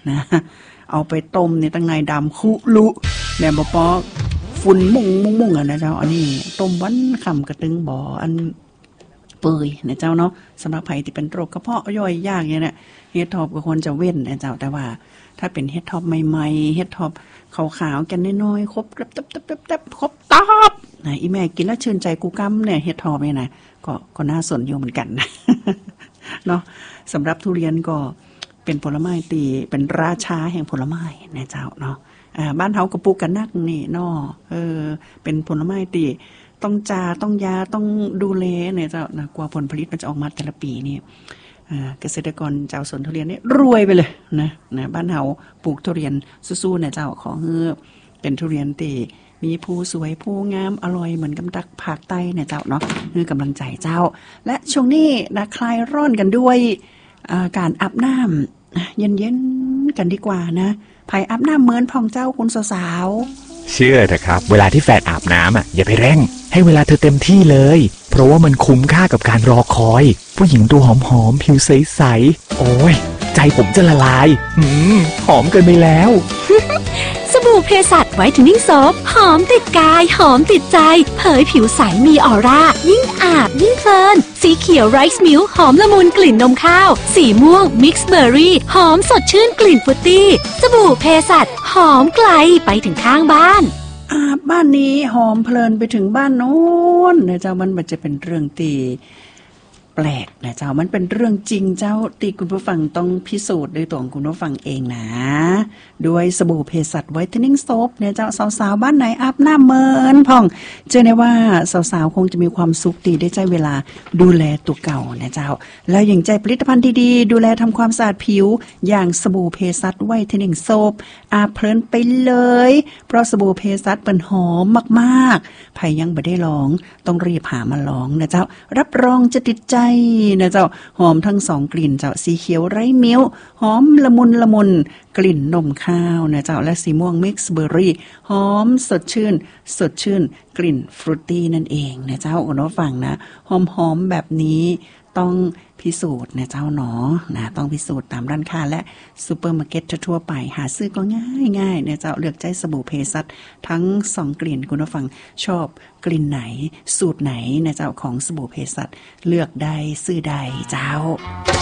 นะเอาไปต้มในตั้งในดำคุลุแหนบ่ปอฝุ่นมุ่งอ่ะนะเจ้าอันนี้ต้มวันค่ำกระตึงบ่อันเปื่อยนะเจ้าเนาะสำหรับไผที่เป็นโรคกระเพาะย่อยยากเนี่ยนะเฮ็ดทอปก็ควรจะเว้นนะเจ้าแต่ว่าถ้าเป็นเฮ็ดทอปใหม่ๆเฮ็ดทอปขาวๆกันน้อยๆครบตับครบตับนะอีแม่กินแล้วชื่นใจกูกำเนี่ยเฮ็ดทอปเนี่ยนะก็น่าสนอยู่เหมือนกันนะเนาะสำหรับทุเรียนก็เป็นผลไม้ตีเป็นราชาแห่งผลไม้นะเจ้าเนาะบ้านเฮาก็ปลูกกันนักนี่เนาะเป็นผลไม้ตีต้องต้องยาต้องดูแลเนี่ยเจ้านะกว่าผลผลิตมันจะออกมาแต่ละปีนี่เกษตรกรเจ้าสวนทุเรียนนี่รวยไปเลยนะบ้านเฮาปลูกทุเรียนสู้ๆเนี่ยเจ้าขอให้เป็นทุเรียนตีมีผู้สวยผู้งามอร่อยเหมือนกับตักภาคใต้เนี่ยเจ้าเนาะคือกำลังใจเจ้าและช่วงนี้นะคลายร้อนกันด้วยการอาบน้ำเย็นๆกันดีกว่านะไผอาบน้ำเหมือนพ่องเจ้าคุณสาวๆเชื่อเถอะครับเวลาที่แฟนอาบน้ำอย่าไปเร่งให้เวลาเธอเต็มที่เลยเพราะว่ามันคุ้มค่ากับการรอคอยผู้หญิงตัวหอมๆผิวใสๆโอ้ยใจผมจะละลายหอมเกินไปแล้วสบู่เพสัชไวท์เทนนิ่งโซฟหอมติดกายหอมติดใจเผยผิวใสมีออร่ายิ่งอาบยิ่งเพลินสีเขียวไรซ์มิลค์หอมละมุนกลิ่นนมข้าวสีม่วงมิกซ์เบอร์รี่หอมสดชื่นกลิ่นฟรุตตี้สบู่เพสัชหอมไกลไปถึงข้างบ้านบ้านนี้หอมเพลินไปถึงบ้านโน้นนะเจ้ามันจะเป็นเรื่องตีแปลกนะเจ้ามันเป็นเรื่องจริงเจ้าตีคุณผู้ฟังต้องพิสูจน์ด้วยตัวของคุณผู้ฟังเองนะด้วยสบู่เภสัชไวท์เทนนิ่งโซฟเนี่ยเจ้าสาวๆบ้านไหนอาบน้ำเมินพ่องเจอได้ว่าสาวๆคงจะมีความสุขดีได้ใจเวลาดูแลตัวเก่านะเจ้าแล้วอย่างใจผลิตภัณฑ์ดีๆดูแลทำความสะอาดผิวอย่างสบู่เภสัชไวท์เทนนิ่งโซฟอาบเพลินไปเลยเพราะสบู่เภสัชเป็นหอมมากๆใครยังไม่ได้ลองต้องรีบหามาลองนะเจ้ารับรองจะติดใจนะเจ้าหอมทั้งสองกลิ่นเจ้าสีเขียวไร้มิ้วหอมละมุนกลิ่นนมข้าวนะเจ้าและสีม่วงมิกซ์เบอร์รี่หอมสดชื่นกลิ่นฟรุตตี้นั่นเองนะเจ้าคุณผู้ฟังนะหอมแบบนี้ต้องพิสูจน์นะเจ้าหนอนะต้องพิสูจน์ตามร้านค้าและซูเปอร์มาร์เก็ตทั่วไปหาซื้อก็ง่ายนะเจ้าเลือกใจสบู่เภสัชทั้ง2กลิ่นคุณผู้ฟังชอบกลิ่นไหนสูตรไหนนะเจ้าของสบู่เภสัชเลือกได้ซื้อได้เจ้า